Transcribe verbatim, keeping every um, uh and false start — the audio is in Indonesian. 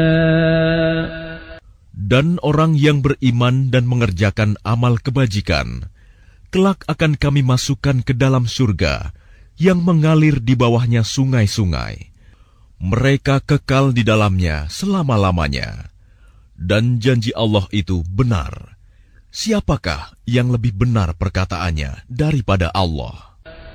Dan orang yang beriman dan mengerjakan amal kebajikan, kelak akan kami masukkan ke dalam surga yang mengalir di bawahnya sungai-sungai. Mereka kekal di dalamnya selama-lamanya. Dan janji Allah itu benar. Siapakah yang lebih benar perkataannya daripada Allah?